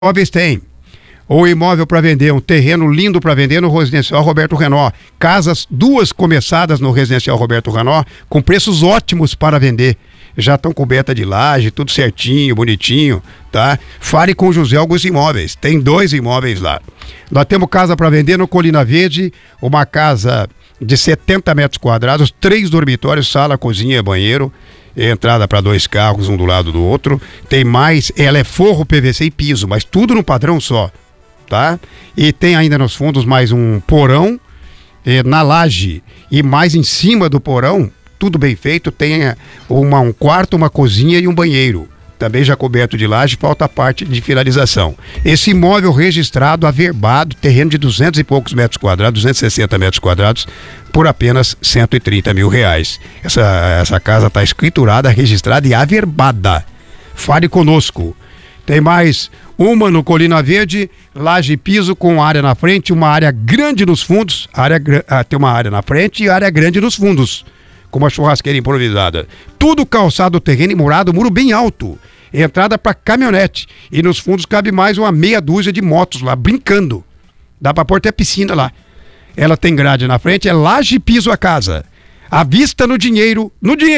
Imóveis tem. Ou imóvel para vender, um terreno lindo para vender no Residencial Roberto Renó. Casas, 2 começadas no Residencial Roberto Renó, com preços ótimos para vender. Já estão cobertas de laje, tudo certinho, bonitinho, tá? Fale com José Augusto Imóveis, tem 2 imóveis lá. Nós temos casa para vender no Colina Verde, uma casa de 70 metros quadrados, 3 dormitórios, sala, cozinha, banheiro, entrada para 2 carros, um do lado do outro. Tem mais, ela é forro, PVC e piso, mas tudo no padrão só, tá? E tem ainda nos fundos mais um porão na laje e mais em cima do porão, tudo bem feito, tem um quarto, uma cozinha e um banheiro. Também já coberto de laje, falta a parte de finalização. Esse imóvel registrado, averbado, terreno de 200 e poucos metros quadrados, 260 metros quadrados, por apenas R$130 mil. Essa casa está escriturada, registrada e averbada. Fale conosco. Tem mais uma no Colina Verde, laje e piso com área na frente, uma área grande nos fundos, tem uma área na frente e área grande nos fundos, com uma churrasqueira improvisada. Tudo calçado, terreno e murado, muro bem alto. Entrada para caminhonete. E nos fundos cabe mais uma meia dúzia de motos lá, brincando. Dá para pôr até piscina lá. Ela tem grade na frente, é laje e piso a casa. À vista no dinheirinho,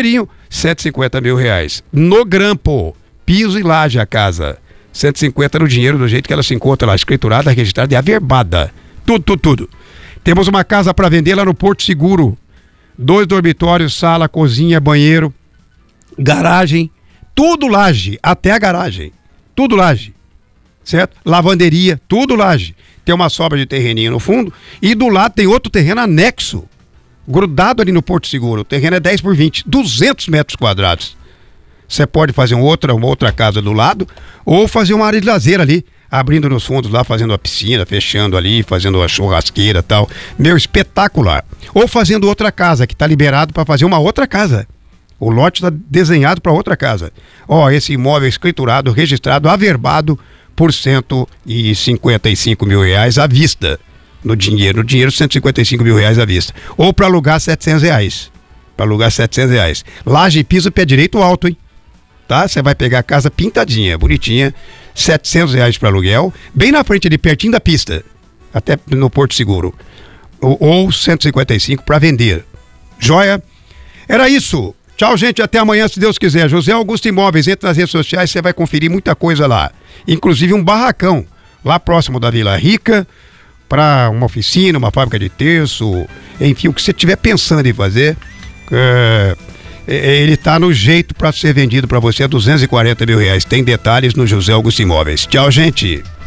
R$150 mil. No grampo, piso e laje a casa. 150 no dinheiro, do jeito que ela se encontra lá, escriturada, registrada e averbada. Tudo. Temos uma casa para vender lá no Porto Seguro. 2 dormitórios, sala, cozinha, banheiro, garagem, tudo laje, até a garagem, tudo laje, certo? Lavanderia, tudo laje. Tem uma sobra de terreninho no fundo e do lado tem outro terreno anexo, grudado ali no Porto Seguro. O terreno é 10 por 20, 200 metros quadrados. Você pode fazer uma outra casa do lado ou fazer uma área de lazer ali, abrindo nos fundos lá, fazendo a piscina, fechando ali, fazendo a churrasqueira e tal. Meu, espetacular. Ou fazendo outra casa, que está liberado para fazer uma outra casa. O lote está desenhado para outra casa. Esse imóvel escriturado, registrado, averbado por R$155 mil à vista. No dinheiro, R$155 mil à vista. Ou para alugar R$700. Para alugar R$700. Laje e piso, pé direito alto, hein? Tá? Você vai pegar a casa pintadinha, bonitinha, R$700 para aluguel, bem na frente ali, pertinho da pista, até no Porto Seguro. Ou 155 para vender. Joia? Era isso. Tchau, gente, até amanhã, se Deus quiser. José Augusto Imóveis, entra nas redes sociais, você vai conferir muita coisa lá. Inclusive um barracão, lá próximo da Vila Rica, para uma oficina, uma fábrica de terço, enfim, o que você estiver pensando em fazer, ele tá no jeito para ser vendido para você a R$240 mil. Tem detalhes no José Augusto Imóveis. Tchau, gente.